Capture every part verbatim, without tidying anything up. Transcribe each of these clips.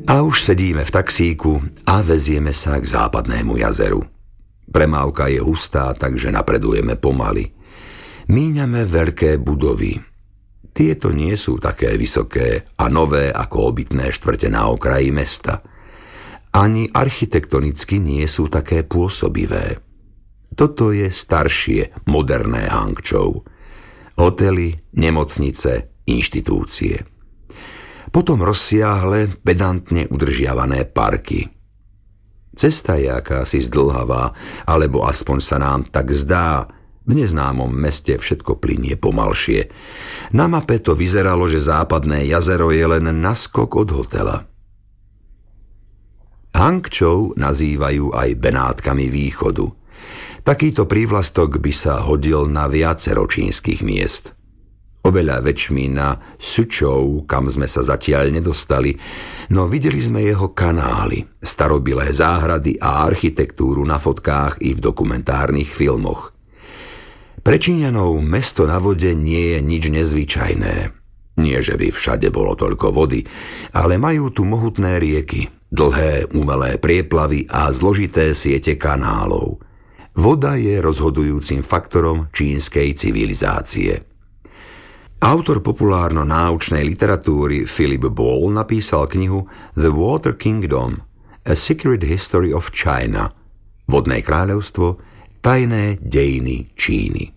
A už sedíme v taxíku a vezieme sa k západnému jazeru. Premávka je hustá, takže napredujeme pomaly. Míňame veľké budovy. Tieto nie sú také vysoké a nové ako obytné štvrte na okraji mesta. Ani architektonicky nie sú také pôsobivé. Toto je staršie, moderné Hangčou. Hotely, nemocnice, inštitúcie. Potom rozsiahle, pedantne udržiavané parky. Cesta je akási zdĺhavá, alebo aspoň sa nám tak zdá. V neznámom meste všetko plynie pomalšie. Na mape to vyzeralo, že západné jazero je len naskok od hotela. Hangčou nazývajú aj Benátkami východu. Takýto prívlastok by sa hodil na viacero čínskych miest. Oveľa väčšmi na Sučou, kam sme sa zatiaľ nedostali, no videli sme jeho kanály, starobilé záhrady a architektúru na fotkách i v dokumentárnych filmoch. Pre Číňanov mesto na vode nie je nič nezvyčajné. Nie, že by všade bolo toľko vody, ale majú tu mohutné rieky, dlhé umelé prieplavy a zložité siete kanálov. Voda je rozhodujúcim faktorom čínskej civilizácie. Autor populárno-náučnej literatúry Philip Ball napísal knihu The Water Kingdom, A Secret History of China, Vodné kráľovstvo, tajné dejiny Číny.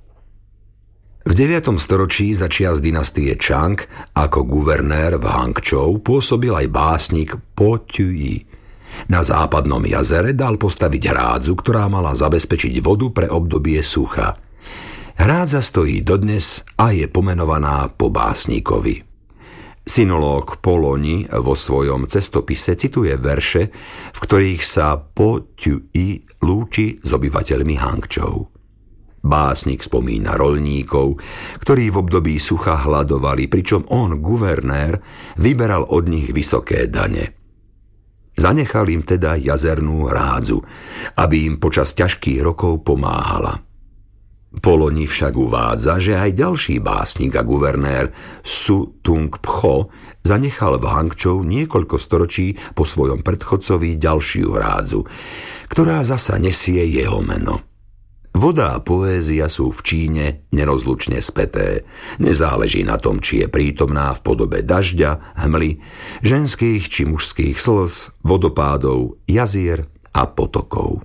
V deviatom storočí začias dynastie Čang ako guvernér v Hangčou pôsobil aj básnik Po Tui. Na západnom jazere dal postaviť hrádzu, ktorá mala zabezpečiť vodu pre obdobie sucha. Hrádza stojí dodnes a je pomenovaná po básnikovi. Sinológ Poloni vo svojom cestopise cituje verše, v ktorých sa Po Tui lúči s obyvateľmi Hangčou. Básnik spomína roľníkov, ktorí v období sucha hladovali, pričom on, guvernér, vyberal od nich vysoké dane. Zanechal im teda jazernú hrádzu, aby im počas ťažkých rokov pomáhala. Poloni však uvádza, že aj ďalší básnik a guvernér Su Tung Pcho zanechal v Hangčou niekoľko storočí po svojom predchodcovi ďalšiu hrádzu, ktorá zasa nesie jeho meno. Voda a poézia sú v Číne nerozlučne späté. Nezáleží na tom, či je prítomná v podobe dažďa, hmly, ženských či mužských slz, vodopádov, jazier a potokov.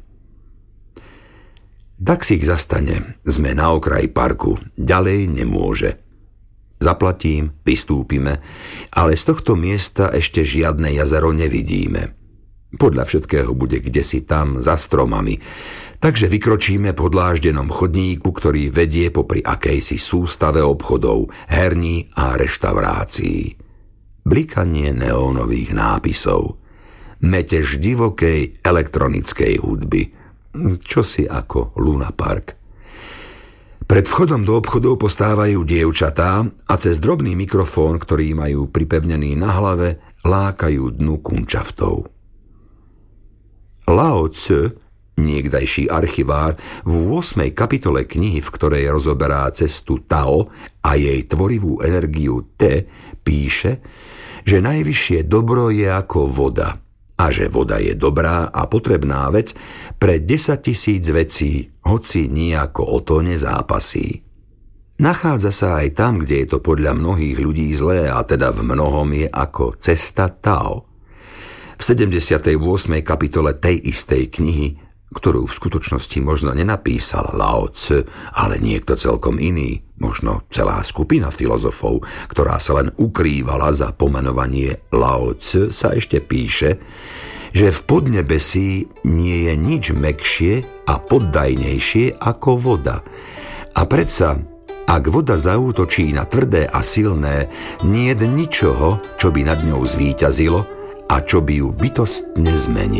Taxík zastane, sme na okraji parku, ďalej nemôže. Zaplatím, vystúpime, ale z tohto miesta ešte žiadne jazero nevidíme. Podľa všetkého bude kdesi tam za stromami, takže vykročíme po dláždenom chodníku, ktorý vedie popri akejsi sústave obchodov, herní a reštaurácií. Blikanie neónových nápisov. Metež divokej elektronickej hudby. Čosi ako Luna Park. Pred vchodom do obchodov postávajú dievčatá a cez drobný mikrofón, ktorý majú pripevnený na hlave, lákajú dnu kunčaftov. Lao Tzu, niekdajší archivár, v ôsmej kapitole knihy, v ktorej rozoberá cestu Tao a jej tvorivú energiu Te, píše, že najvyššie dobro je ako voda a že voda je dobrá a potrebná vec pre desaťtisíc vecí, hoci nijako o to nezápasí. Nachádza sa aj tam, kde je to podľa mnohých ľudí zlé, a teda v mnohom je ako cesta Tao. V sedemdesiatej ôsmej kapitole tej istej knihy, ktorú v skutočnosti možno nenapísal Lao Tzu, ale niekto celkom iný, možno celá skupina filozofov, ktorá sa len ukrývala za pomenovanie Lao Tzu, sa ešte píše, že v podnebesí nie je nič mäkšie a poddajnejšie ako voda. A predsa, ak voda zaútočí na tvrdé a silné, niet ničoho, čo by nad ňou zvíťazilo a čo by ju bytostne zmenilo.